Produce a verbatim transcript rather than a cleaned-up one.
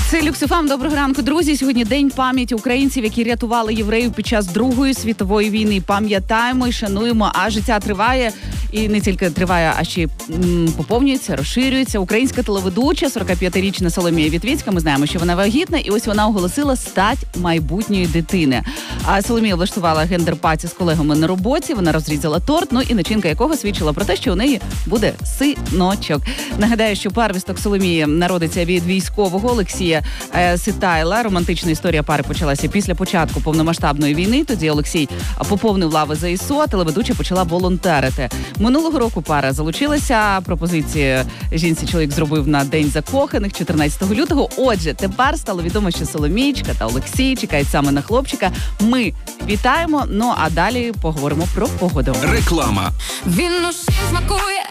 Це Люксофам. Доброго ранку, друзі. Сьогодні день пам'яті українців, які рятували євреїв під час Другої світової війни. Пам'ятаємо і шануємо, а життя триває. І не тільки триває, а ще й м, поповнюється, розширюється. Українська телеведуча, сорокап'ятирічна Соломія Вітвіцька. Ми знаємо, що вона вагітна, і ось вона оголосила стать майбутньої дитини. А Соломія влаштувала гендер-паті з колегами на роботі. Вона розрізала торт, ну і начинка якого свідчила про те, що у неї буде синочок. Нагадаю, що первісток Соломії народиться від військового Олексія Ситайла. Романтична історія пари почалася після початку повномасштабної війни. Тоді Олексій поповнив лави ЗСУ, а телеведуча почала волонтерити. Минулого року пара залучилася. Пропозиції жінці чоловік зробив на День закоханих чотирнадцятого лютого. Отже, тепер стало відомо, що Соломієчка та Олексій чекають саме на хлопчика. Ми вітаємо, ну а далі поговоримо про погоду. Реклама. Він усім смакує,